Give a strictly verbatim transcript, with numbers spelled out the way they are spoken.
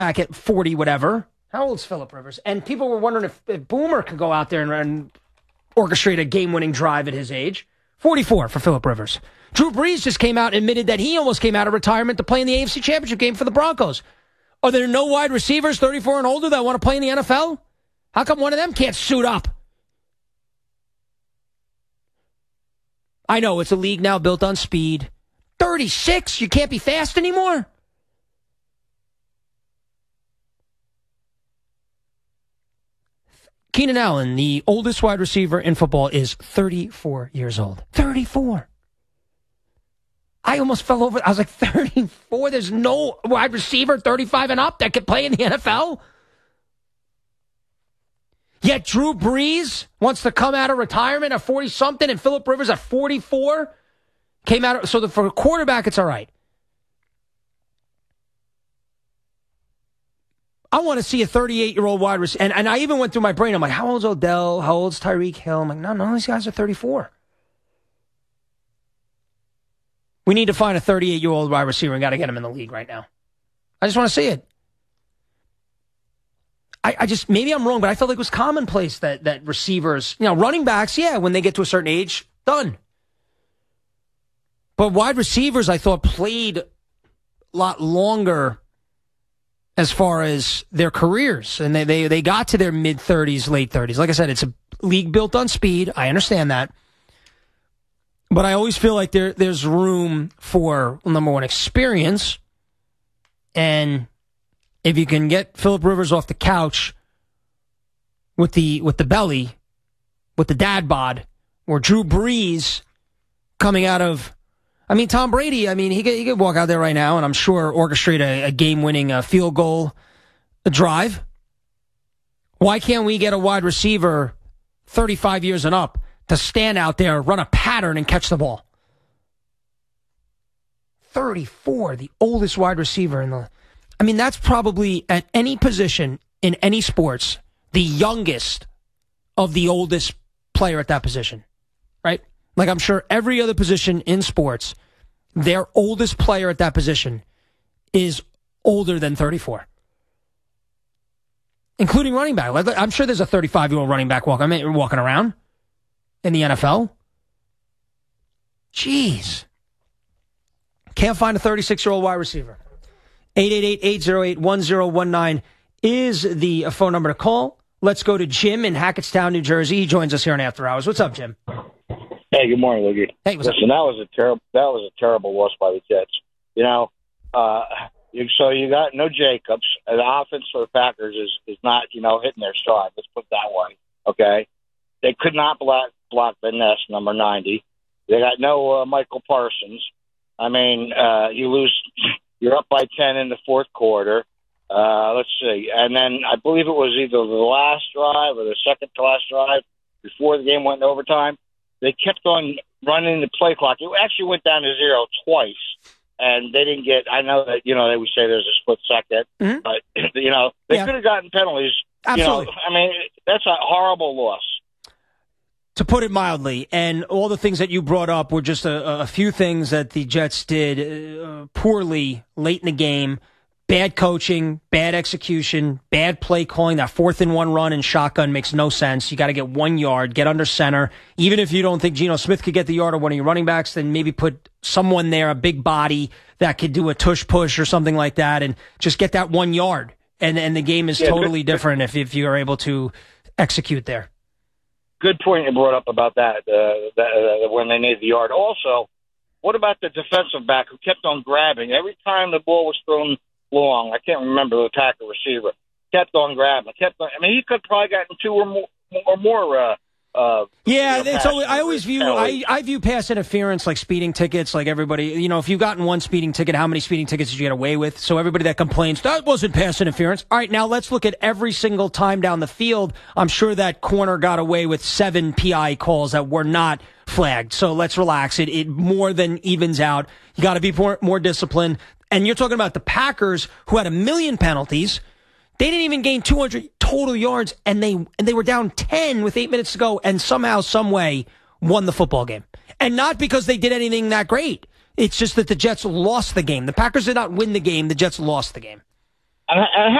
back at forty, whatever. How old's Phillip Rivers? And people were wondering if, if Boomer could go out there and, and orchestrate a game-winning drive at his age. forty-four for Phillip Rivers. Drew Brees just came out and admitted that he almost came out of retirement to play in the A F C Championship game for the Broncos. Are there no wide receivers thirty-four and older that want to play in the N F L? How come one of them can't suit up? I know it's a league now built on speed. thirty-six? You can't be fast anymore? Keenan Allen, the oldest wide receiver in football, is thirty-four years old. thirty-four. I almost fell over. I was like, thirty-four? There's no wide receiver thirty-five and up that can play in the N F L? Yet Drew Brees wants to come out of retirement at forty-something, and Phillip Rivers at forty-four came out. Of, so the, for a quarterback, it's all right. I want to see a thirty-eight-year-old wide receiver. And, and I even went through my brain. I'm like, how old's Odell? How old's Tyreek Hill? I'm like, no, none of these guys are thirty-four. We need to find a thirty-eight-year-old wide receiver and got to get him in the league right now. I just want to see it. I, I just, maybe I'm wrong, but I felt like it was commonplace that, that receivers, you know, running backs, yeah, when they get to a certain age, done. But wide receivers, I thought, played a lot longer as far as their careers. And they, they, they got to their mid-thirties, late thirties. Like I said, it's a league built on speed. I understand that. But I always feel like there there's room for, well, number one, experience. And if you can get Phillip Rivers off the couch with the with the belly, with the dad bod, or Drew Brees coming out of, I mean, Tom Brady, I mean, he could, he could walk out there right now and I'm sure orchestrate a, a game-winning uh, field goal a drive. Why can't we get a wide receiver thirty-five years and up to stand out there, run a pattern, and catch the ball? thirty-four, the oldest wide receiver in the... I mean, that's probably, at any position in any sports, the youngest of the oldest player at that position, right? Like, I'm sure every other position in sports, their oldest player at that position is older than thirty-four. Including running back. Like, I'm sure there's a thirty-five-year-old running back walking, I mean, walking around in the N F L. Jeez. Can't find a thirty-six-year-old wide receiver. eight eight eight, eight oh eight, one oh one nine is the phone number to call. Let's go to Jim in Hackettstown, New Jersey. He joins us here on After Hours. What's up, Jim? Hey, good morning, Loogie. Hey, what's Listen, up? that was a terrible that was a terrible loss by the Jets. You know, uh, you, so you got no Jacobs. And the offense for the Packers is, is not, you know, hitting their stride. Let's put it that way. Okay, they could not block block Van Ness, number ninety. They got no uh, Michael Parsons. I mean, uh, you lose. You're up by ten in the fourth quarter. Uh, let's see. And then I believe it was either the last drive or the second to last drive before the game went into overtime. They kept on running the play clock. It actually went down to zero twice, and they didn't get – I know that, you know, they would say there's a split second, Mm-hmm. but, you know, they Yeah. could have gotten penalties. Absolutely. You know, I mean, that's a horrible loss. To put it mildly, and all the things that you brought up were just a, a few things that the Jets did uh, poorly late in the game. Bad coaching, bad execution, bad play calling. That fourth and one run and shotgun makes no sense. You got to get one yard, get under center. Even if you don't think Geno Smith could get the yard or one of your running backs, then maybe put someone there, a big body that could do a tush push or something like that, and just get that one yard. And and the game is Yeah, totally good- different if, if you are able to execute there. Good point you brought up about that, uh, that uh, when they needed the yard. Also, what about the defensive back who kept on grabbing? Every time the ball was thrown long, I can't remember the tackle receiver, kept on grabbing. Kept on, I mean, he could probably gotten two or more, or more uh, uh, Yeah, you know, it's always, I always view penalties. I, I view pass interference like speeding tickets. Like everybody, you know, if you've gotten one speeding ticket, how many speeding tickets did you get away with? So everybody that complains that wasn't pass interference. All right, now let's look at every single time down the field. I'm sure that corner got away with seven P I calls that were not flagged. So let's relax. It it more than evens out. You got to be more more disciplined. And you're talking about the Packers, who had a million penalties. They didn't even gain two hundred total yards, and they and they were down ten with eight minutes to go, and somehow, some way, won the football game. And not because they did anything that great. It's just that the Jets lost the game. The Packers did not win the game. The Jets lost the game. and